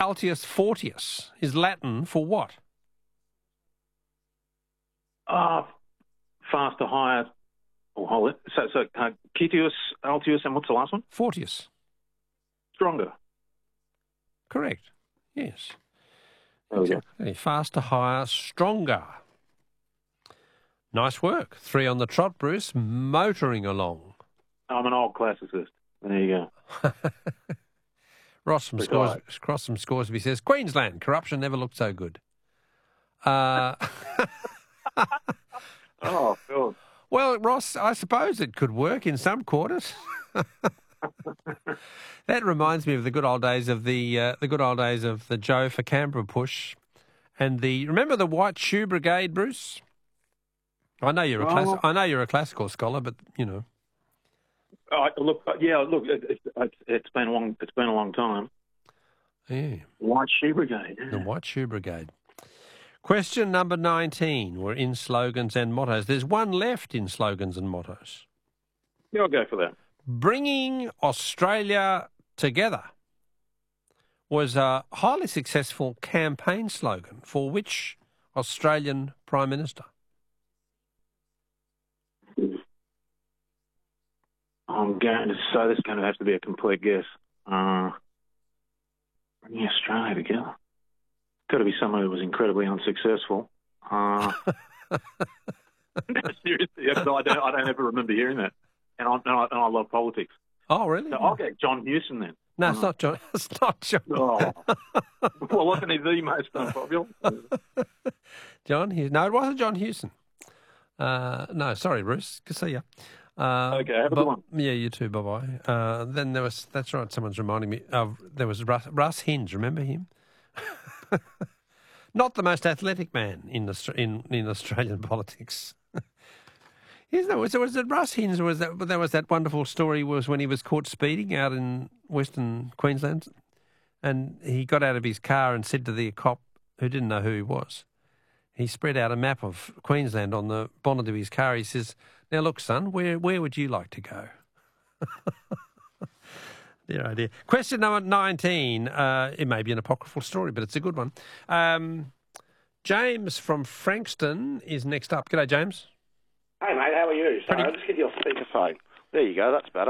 Altius Fortius is Latin for what? Faster, higher. Oh, hold it. So Citius, Altius, and what's the last one? Fortius. Stronger. Correct. Yes. There we go. Exactly. Faster, higher, stronger. Nice work. 3 on the trot, Bruce. Motoring along. I'm an old classicist. There you go. Ross from Scoresby says, Queensland, corruption never looked so good. Oh, God. Well, Ross, I suppose it could work in some quarters. That reminds me of the good old days of the Joe for Canberra push, and remember the White Shoe Brigade, Bruce? I know you're a classical scholar, but you know. It's been a long time. Yeah. White Shoe Brigade. The White Shoe Brigade. Question number 19. We're in slogans and mottos. There's one left in slogans and mottos. Yeah, I'll go for that. Bringing Australia together was a highly successful campaign slogan for which Australian Prime Minister? I'm going to say this is going to have to be a complete guess. Bringing Australia together. Got to be someone who was incredibly unsuccessful. Seriously, I don't ever remember hearing that. And I love politics. Oh, really? So I'll get John Hewson then. No, it's not John. It's not John. Oh. Well, wasn't he the most unpopular? John Hewson. No, it wasn't John Hewson. No, sorry, Bruce. Good to see you. Okay, have a good one. Yeah, you too. Bye-bye. Then that's right, someone's reminding me there was Russ Hinge. Remember him? Not the most athletic man in Australian politics. Was it Russ Hinge? Or there was that wonderful story was when he was caught speeding out in Western Queensland, and he got out of his car and said to the cop who didn't know who he was, he spread out a map of Queensland on the bonnet of his car. He says, "Now look, son, where would you like to go?" Dear idea. Question number 19. It may be an apocryphal story, but it's a good one. James from Frankston is next up. G'day, James. Hey, mate, how are you? Sorry, I'll just get your speakerphone. There you go, that's better.